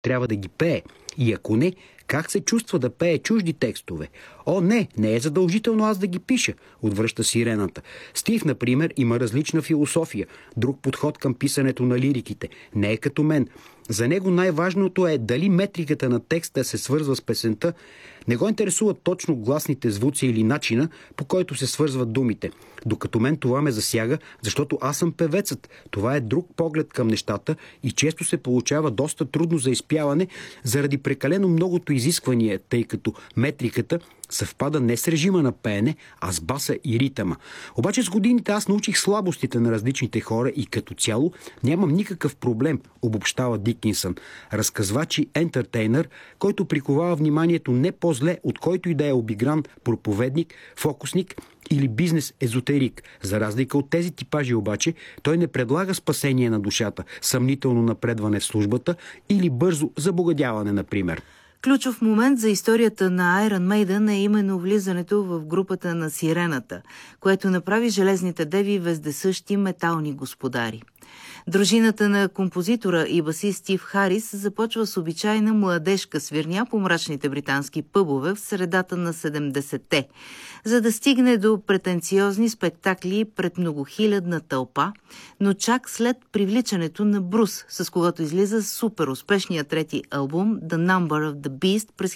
трябва да ги пее? И ако не, как се чувства да пее чужди текстове? О, не е задължително аз да ги пиша, отвръща Сирената. Стив, например, има различна философия, друг подход към писането на лириките. Не е като мен. За него най-важното е дали метриката на текста се свързва с песента. Не го интересуват точно гласните звуци или начина, по който се свързват думите. Докато мен това ме засяга, защото аз съм певецът. Това е друг поглед към нещата и често се получава доста трудно за изпяване заради прекалено многото изисквания, тъй като метриката съвпада не с режима на пеене, а с баса и ритъма. Обаче с годините аз научих слабостите на различните хора и като цяло нямам никакъв проблем, обобщава Дикинсън. Разказвач и ентертейнър, който приковава вниманието не по-зле от който и да е обигран проповедник, фокусник или бизнес-езотерик. За разлика от тези типажи обаче, той не предлага спасение на душата, съмнително напредване в службата или бързо забогатяване, например. Ключов момент за историята на Iron Maiden е именно влизането в групата на Сирената, което направи Железните деви вездесъщи метални господари. Дружината на композитора и басист Стив Харис започва с обичайна младежка свирня по мрачните британски пъбове в средата на 70-те, за да стигне до претенциозни спектакли пред многохилядна тълпа, но чак след привличането на Брус, с когото излиза супер успешния трети албум The Number of the Beast през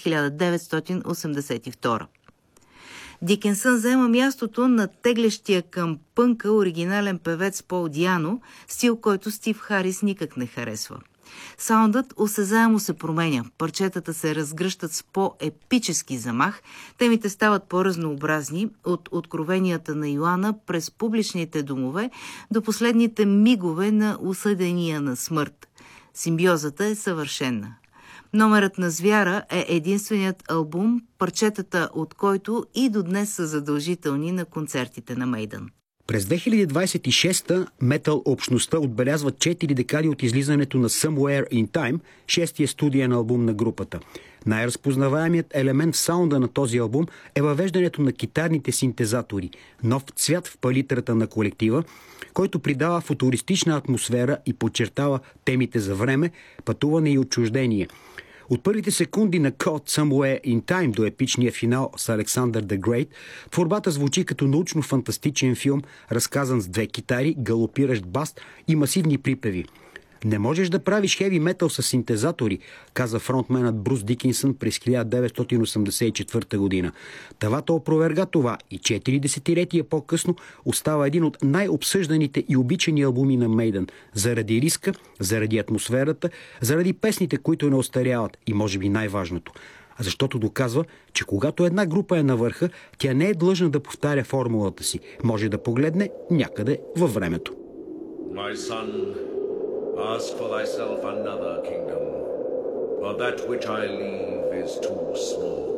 1982. Дикинсън заема мястото на теглещия към пънка оригинален певец Пол Диано, стил, който Стив Харис никак не харесва. Саундът осезаемо се променя, парчетата се разгръщат с по-епически замах, темите стават по-разнообразни от откровенията на Йоана през публичните домове до последните мигове на осъдения на смърт. Симбиозата е съвършена. Номерът на Звяра е единственият албум, парчетата от който и до днес са задължителни на концертите на Мейдън. През 2026-та метал общността отбелязва 4 декади от излизането на Somewhere in Time, шестия студиен албум на групата. Най-разпознаваемият елемент в саунда на този албум е въвеждането на китарните синтезатори, нов цвят в палитрата на колектива, който придава футуристична атмосфера и подчертава темите за време, пътуване и отчуждение. От първите секунди на Caught Somewhere in Time до епичния финал с Александър the Great, творбата звучи като научно-фантастичен филм, разказан с 2 китари, галопиращ бас и масивни припеви. Не можеш да правиш хеви метал с синтезатори, каза фронтменът Брус Дикинсън през 1984 година. Тавата опроверга това и 4 десетилетия по-късно остава един от най-обсъжданите и обичани албуми на Мейдън. Заради риска, заради атмосферата, заради песните, които не остаряват и може би най-важното. Защото доказва, че когато една група е на върха, тя не е длъжна да повтаря формулата си. Може да погледне някъде във времето. Ask for thyself another kingdom, for that which I leave is too small.